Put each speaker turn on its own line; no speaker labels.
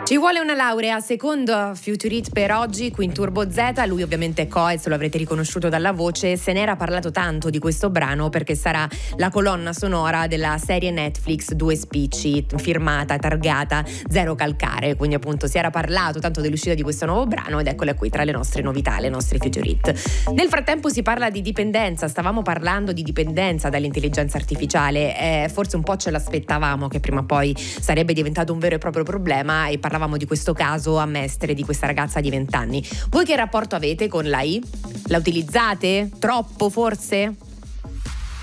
Ci vuole una laurea, secondo Future Hit per oggi qui in Turbo Z. Lui ovviamente è Coez, lo avrete riconosciuto dalla voce. Se n'era parlato tanto di questo brano perché sarà la colonna sonora della serie Netflix Due Spicci, firmata, targata Zero Calcare. Quindi appunto si era parlato tanto dell'uscita di questo nuovo brano ed eccola qui tra le nostre novità, le nostre Future Hit. Nel frattempo si parla di dipendenza, stavamo parlando di dipendenza dall'intelligenza artificiale, forse un po' ce l'aspettavamo che prima o poi sarebbe diventato un vero e proprio problema e parlavamo di questo caso a Mestre, di questa ragazza di 20 anni. Voi che rapporto avete con l'AI? La utilizzate? Troppo forse?